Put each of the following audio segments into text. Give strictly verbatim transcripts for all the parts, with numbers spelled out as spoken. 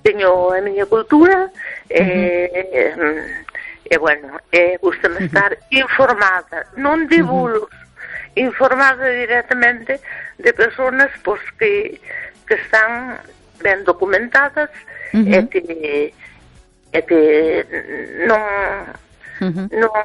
teño a miña cultura e, uh-huh. e, bueno, e gustame estar uh-huh. informada, non de bulos, uh-huh. informada directamente de personas pois, que, que están ben documentadas uh-huh. e que, e que non, uh-huh. non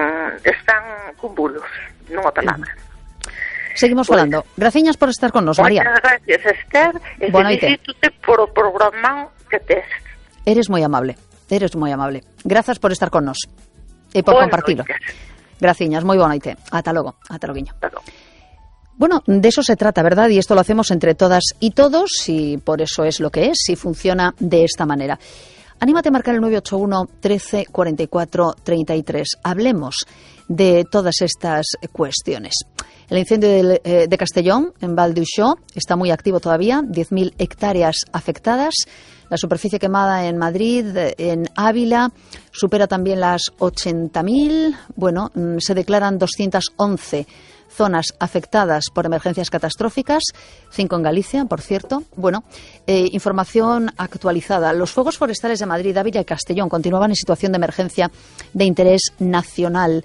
están con bulos, non a palabra. Uh-huh. Seguimos pues, falando. Graciñas por estar con nos, María. Moitas gracias, Esther, e felicítote por o programa que tes. Eres moi amable, eres moi amable. Grazas por estar con nos e por Buenas compartilo. Noites. Graciñas, moi boa noite. Ata logo, ata loguiño. Ata logo. Bueno, de eso se trata, ¿verdad? Y esto lo hacemos entre todas y todos, y por eso es lo que es, y funciona de esta manera. Anímate a marcar el nueve ocho uno, trece, cuarenta y cuatro, treinta y tres. Hablemos de todas estas cuestiones. El incendio de, eh, de Castellón, en Val d'Uixó, está muy activo todavía, diez mil hectáreas afectadas. La superficie quemada en Madrid, en Ávila, supera también las ochenta mil. Bueno, se declaran doscientas once zonas afectadas por emergencias catastróficas, cinco en Galicia, por cierto. Bueno, eh, información actualizada. Los fuegos forestales de Madrid, Ávila y Castellón continuaban en situación de emergencia de interés nacional.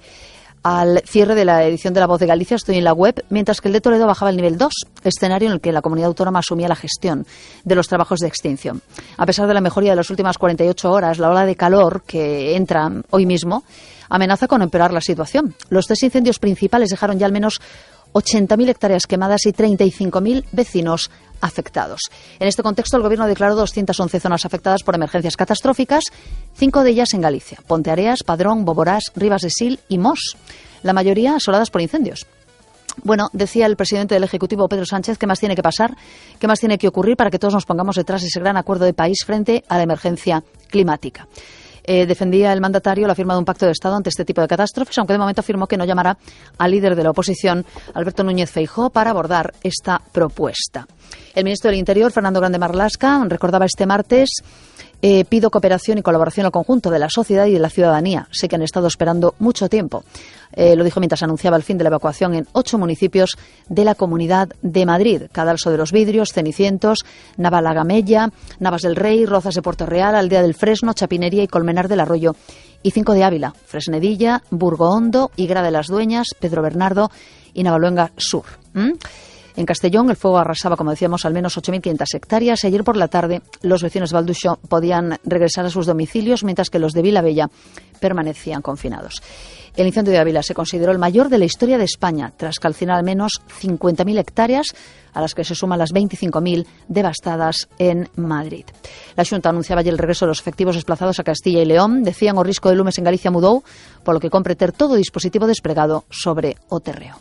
Al cierre de la edición de La Voz de Galicia estoy en la web, mientras que el de Toledo bajaba al nivel dos, escenario en el que la comunidad autónoma asumía la gestión de los trabajos de extinción. A pesar de la mejoría de las últimas cuarenta y ocho horas, la ola de calor que entra hoy mismo amenaza con empeorar la situación. Los tres incendios principales dejaron ya al menos ochenta mil hectáreas quemadas y treinta y cinco mil vecinos afectados. En este contexto, el Gobierno declaró doscientas once zonas afectadas por emergencias catastróficas, cinco de ellas en Galicia: Ponteareas, Padrón, Boborás, Rivas de Sil y Mos, la mayoría asoladas por incendios. Bueno, decía el presidente del Ejecutivo, Pedro Sánchez, ¿qué más tiene que pasar? ¿Qué más tiene que ocurrir para que todos nos pongamos detrás de ese gran acuerdo de país frente a la emergencia climática? Eh, defendía el mandatario la firma de un pacto de Estado ante este tipo de catástrofes, aunque de momento afirmó que no llamará al líder de la oposición, Alberto Núñez Feijóo, para abordar esta propuesta. El ministro del Interior, Fernando Grande Marlaska, recordaba este martes: eh, pido cooperación y colaboración al conjunto de la sociedad y de la ciudadanía. Sé que han estado esperando mucho tiempo. Eh, lo dijo mientras anunciaba el fin de la evacuación en ocho municipios de la Comunidad de Madrid: Cadalso de los Vidrios, Cenicientos, Navalagamella, Navas del Rey, Rozas de Puerto Real, Aldea del Fresno, Chapinería y Colmenar del Arroyo, y cinco de Ávila: Fresnedilla, Burgo Hondo, Higuera de las Dueñas, Pedro Bernardo y Navaluenga Sur. ¿Mm? En Castellón el fuego arrasaba, como decíamos, al menos ocho mil quinientas hectáreas. Ayer por la tarde los vecinos de Val d'Uixó podían regresar a sus domicilios, mientras que los de Vilavella permanecían confinados. El incendio de Ávila se consideró el mayor de la historia de España, tras calcinar al menos cincuenta mil hectáreas, a las que se suman las veinticinco mil devastadas en Madrid. La Xunta anunciaba ayer el regreso de los efectivos desplazados a Castilla y León. Decían o risco de lumes en Galicia mudou, por lo que compre ter todo dispositivo desplegado sobre o terreo.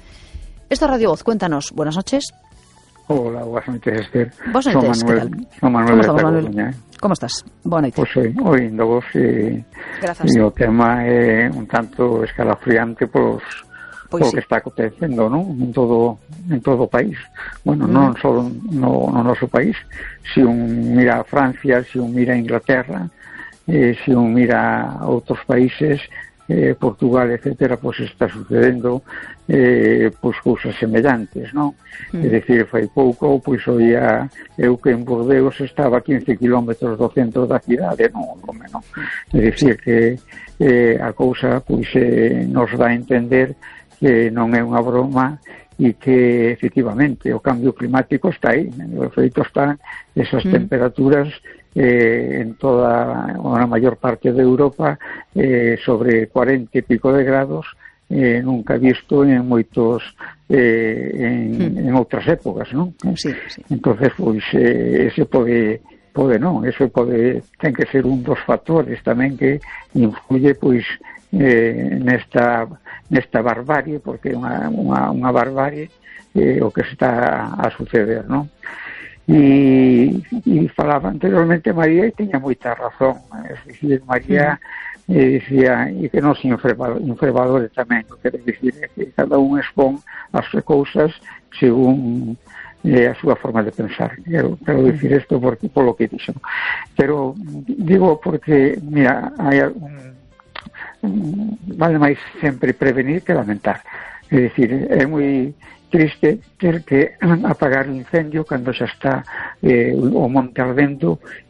Esta Radio Voz, cuéntanos. Buenas noches. Hola, buenas noches, Esther. Buenas noches, Manuel, ¿qué tal? Son Manuel ¿Cómo de estamos, Manuel? Coruña, eh? ¿Cómo estás? Boa noite. Pois pues, oindo vos e, e o tema é un tanto escalofriante polos Pois polo sí. que está acontecendo, non? En todo en todo o país. Bueno, mm. non só no, no noso país, se un mira a Francia, se un mira a Inglaterra, eh, se un mira a outros países, eh, Portugal, etcétera, pois pues está sucedendo eh, pois cousas semellantes, non? Mm. É dicir, fai pouco, pois oía eu que en Burdeos estaba a quince kilómetros do centro da cidade, non, home, non? É dicir que eh, a cousa pois eh, nos dá a entender que non é unha broma e que efectivamente o cambio climático está aí, o efeito está esas mm. temperaturas eh, en toda a maior parte de Europa eh, sobre cuarenta e pico de grados, eh, nunca visto en moitos eh, en, mm. en outras épocas, non? Sí, sí. Entonces, pois, eh, ese pode pode non, eso pode ten que ser un dos factores tamén que influye pois eh, nesta nesta barbarie, porque é unha, unha, unha barbarie eh, o que está a suceder, non? E, e falaba anteriormente María e tiña moita razón, é dicir, María mm. eh, dicía, e que non se infrevalore tamén, o que quere dicir é que cada un expón as cousas según eh, a súa forma de pensar. Quero, quero dicir isto porque polo que dixo, pero digo porque mira, hai un, un, vale máis sempre prevenir que lamentar. É dicir, é moi triste ter que apagar o incendio cando xa está eh, o monte ardendo